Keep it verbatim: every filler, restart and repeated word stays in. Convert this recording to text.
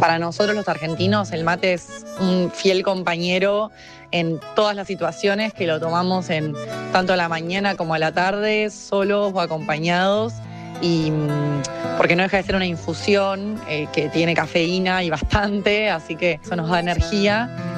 Para nosotros los argentinos el mate es un fiel compañero en todas las situaciones, que lo tomamos en tanto a la mañana como a la tarde, solos o acompañados, y porque no deja de ser una infusión eh, que tiene cafeína y bastante, así que eso nos da energía.